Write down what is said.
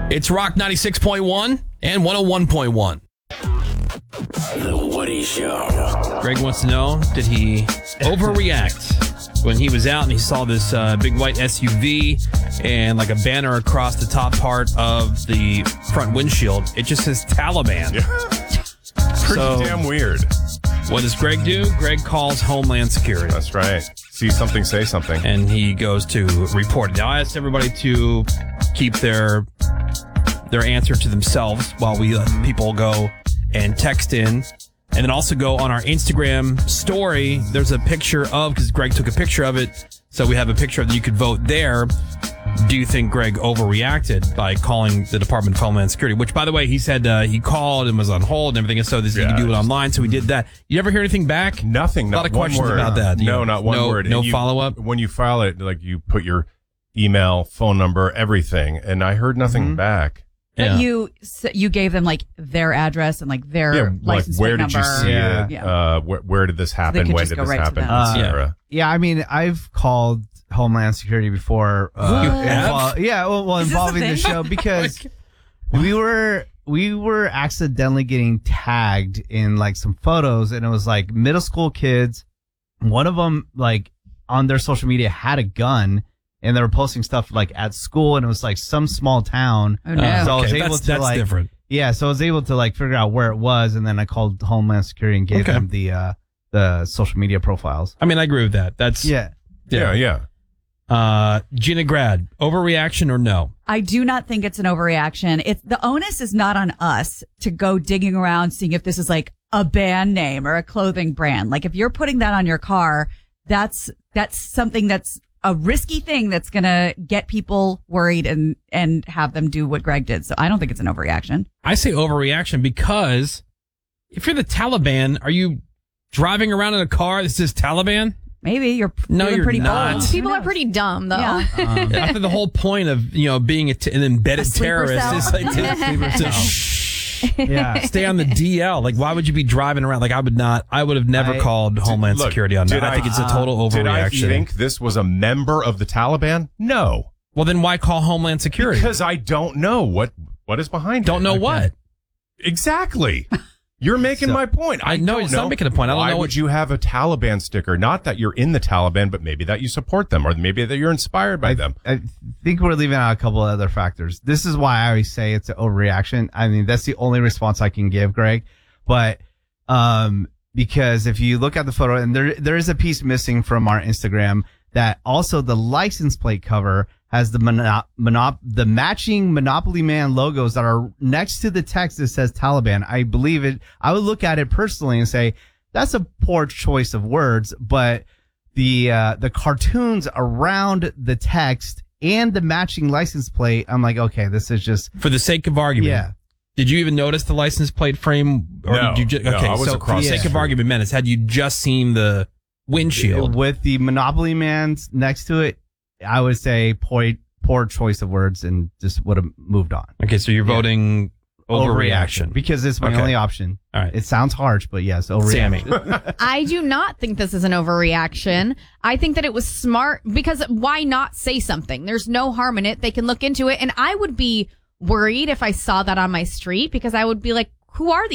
It's Rock 96.1 and 101.1. The Woody Show. Greg wants to know, did he overreact when he was out and he saw this big white SUV and like a banner across the top part of the front windshield? It just says Taliban. Yeah. Pretty damn weird. What does Greg do? Greg calls Homeland Security. That's right. See something, say something. And he goes to report it. Now, I asked everybody to keep their answer to themselves while we let people go and text in. And then also go on our Instagram story. There's a picture of, because Greg took a picture of it, so we have a picture of that you could vote there. Do you think Greg overreacted by calling the Department of Homeland Security? Which, by the way, he said he called and was on hold and everything, and so this, you can do it online, so we did that. You ever hear anything back? Nothing. A lot of questions about that. No, not one word. No follow-up? When you file it, like you put your email, phone number, everything, and I heard nothing back. But you gave them like their address and like their license like, where plate did number. you see it? Yeah. Where did this happen? When did this happen? Yeah, I mean, I've called Homeland Security before. Involving the show because we were accidentally getting tagged in like some photos, and it was like middle school kids. One of them, like on their social media, had a gun. And they were posting stuff like at school, and it was like some small town. Oh, no. So I was able to that's different. Yeah, so I was able to like figure out where it was, and then I called Homeland Security and gave them the social media profiles. I mean, I agree with that. That's Yeah. Gina Grad, overreaction or no? I do not think it's an overreaction. The onus is not on us to go digging around seeing if this is like a band name or a clothing brand. Like if you're putting that on your car, that's something that's a risky thing that's going to get people worried and have them do what Greg did. So I don't think it's an overreaction. I say overreaction because if you're the Taliban, are you driving around in a car that says Taliban? Maybe you're you're pretty not. bold. People are pretty dumb, though. Yeah. I think the whole point of being an embedded terrorist is like to stay on the DL. Like, why would you be driving around? Like, I would have never called Homeland Security on that. I think it's a total overreaction. Did I think this was a member of the Taliban? No. Well, then why call Homeland Security? Because I don't know what is behind it. Don't know what? Exactly. You're making my point. I know it's not making a point. I don't know. Why would you have a Taliban sticker? Not that you're in the Taliban, but maybe that you support them, or maybe that you're inspired by them. I think we're leaving out a couple of other factors. This is why I always say it's an overreaction. I mean, that's the only response I can give, Greg. But because if you look at the photo, and there is a piece missing from our Instagram, that also the license plate cover has the matching Monopoly Man logos that are next to the text that says Taliban. I believe it. I would look at it personally and say that's a poor choice of words, but the cartoons around the text and the matching license plate, I'm like, okay, this is just for the sake of argument. Yeah. Did you even notice the license plate frame? Or No. Did you just, okay, No, I was so across for the the sake of street. argument, Menace, had you just seen the windshield with the Monopoly Man next to it, I would say poor choice of words and just would have moved on. Okay, so you're voting overreaction because it's my only option. All right. It sounds harsh, but yes, overreaction. I do not think this is an overreaction. I think that it was smart because why not say something? There's no harm in it. They can look into it. And I would be worried if I saw that on my street because I would be like, who are these?